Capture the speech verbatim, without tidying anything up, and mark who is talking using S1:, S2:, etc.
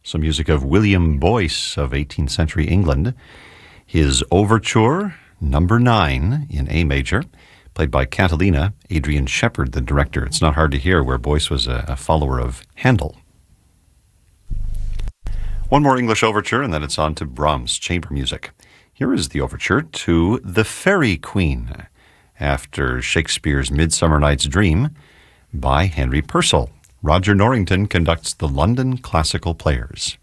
S1: Some music of William Boyce of eighteenth century England. His Overture, number nine in A major, played by Catalina, Adrian Shepard, the director. It's not hard to hear where Boyce was a, a follower of Handel. One more English overture, and then it's on to Brahms' chamber music. Here is the overture to The Fairy Queen, after Shakespeare's Midsummer Night's Dream, by Henry Purcell. Roger Norrington conducts the London Classical Players.